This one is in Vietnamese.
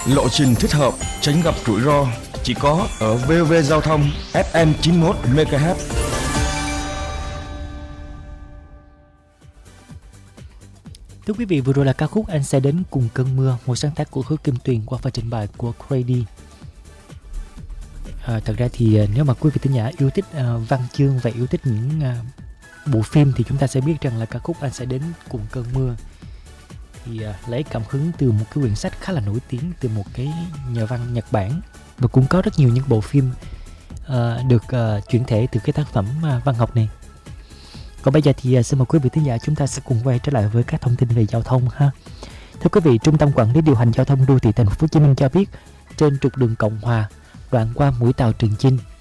Lộ trình thích hợp, tránh gặp rủi ro chỉ có ở VOV Giao thông FM 91 MHz. Thưa quý vị, vừa rồi là ca khúc Anh Sẽ Đến Cùng Cơn Mưa, một sáng tác của Hứa Kim Tuyền qua phần trình bày của Grady. Thật ra thì nếu mà quý vị thính giả yêu thích văn chương và yêu thích những bộ phim thì chúng ta sẽ biết rằng là ca khúc Anh Sẽ Đến Cùng Cơn Mưa thì lấy cảm hứng từ một cái quyển sách khá là nổi tiếng từ một cái nhà văn Nhật Bản, và cũng có rất nhiều những bộ phim được chuyển thể từ cái tác phẩm văn học này. Còn bây giờ thì xin mời quý vị thính giả chúng ta sẽ cùng quay trở lại với các thông tin về giao thông ha. Thưa quý vị, Trung tâm Quản lý Điều hành Giao thông Đô thị Thành phố Hồ Chí Minh cho biết trên trục đường Cộng Hòa, đoạn qua mũi tàu Trường Chinh